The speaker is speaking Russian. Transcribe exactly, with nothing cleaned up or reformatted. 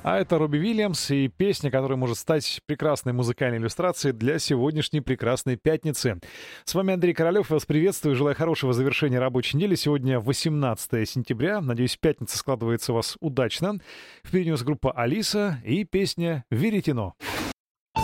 А это Робби Уильямс и песня, которая может стать прекрасной музыкальной иллюстрацией для сегодняшней прекрасной пятницы. С вами Андрей Королёв. Я вас приветствую. Желаю хорошего завершения рабочей недели. Сегодня восемнадцатое сентября. Надеюсь, пятница складывается у вас удачно. Впереди у нас группа «Алиса» и песня «Веретено».